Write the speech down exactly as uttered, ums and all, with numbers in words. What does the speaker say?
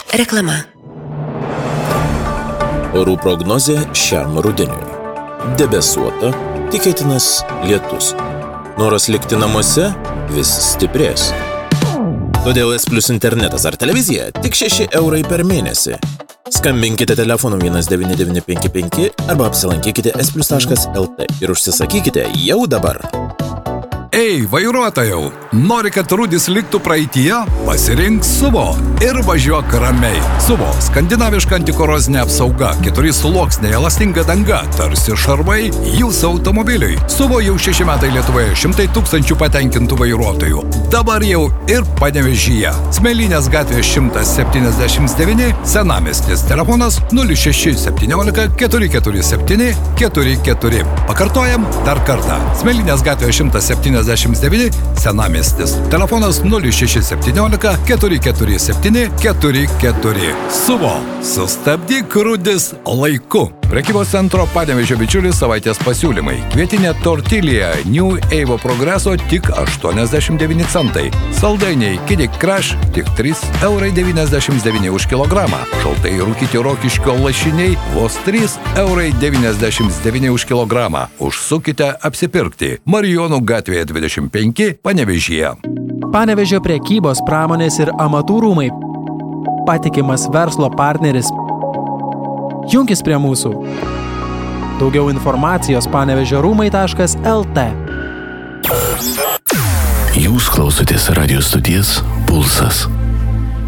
Reklama. Orų prognozė šiam rudeniui. Debesuota, tikėtinas lietus. Noras likti namuose vis stiprės. Todėl S Plus internetas ar televizija tik šeši eurai per mėnesį. Skambinkite telefonu vienas devyni devyni penki penki arba apsilankykite es plius taškas el tė ir užsisakykite jau dabar. Ei, vairuotojau, nori, kad rudis liktų praeityje? Pasirink Suvo ir važiuok ramiai. Suvo – skandinaviška antikorozinė apsauga, keturi sluoksniai, elastinga danga, tarsi šarvai jūsų automobiliui. Suvo jau šeši metai Lietuvoje, šimtai tūkstančių patenkintų vairuotojų. Dabar jau ir Panevėžyje. Smėlynės gatvės šimtas septyniasdešimt devyni, Senamiestis, telefonas nulis šeši septyniolika keturi keturi septyni keturi keturi. Pakartojam dar kartą. Smėlynės gatvės šimtas septyniasdešimt devyni, Senamiestis, telefonas nulis šeši septyniolika keturi keturi septyni keturi keturi. Suvo, sustabdyk rudis laiku. Prekybos centro Panevėžio bičiulis savaitės pasiūlymai. Kvietinė tortilija New Evo Progreso tik aštuoniasdešimt devyni centai. Saldainiai Kiddy Crush tik trys eurai devyniasdešimt devyni už kilogramą. Šaltai rūkyti Rokiškio lašiniai vos trys eurai devyniasdešimt devyni už kilogramą. Užsukite apsipirkti. Marijonų gatvėje dvidešimt penki, Panevėžyje. Panevėžio prekybos, pramonės ir amatų rūmai. Patikimas verslo partneris. Junkis prie mūsų. Daugiau informacijos panevėžio rūmai taškas el tė. Jūs klausotės radijo stoties Pulsas.